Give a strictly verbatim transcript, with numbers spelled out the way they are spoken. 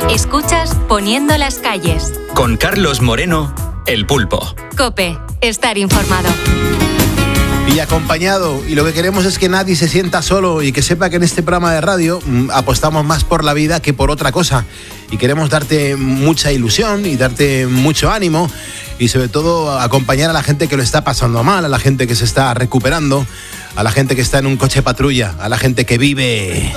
Escuchas Poniendo las calles. Con Carlos Moreno, El Pulpo. COPE, estar informado. Y acompañado, y lo que queremos es que nadie se sienta solo y que sepa que en este programa de radio mmm, apostamos más por la vida que por otra cosa. Y queremos darte mucha ilusión y darte mucho ánimo y sobre todo acompañar a la gente que lo está pasando mal, a la gente que se está recuperando, a la gente que está en un coche patrulla, a la gente que vive.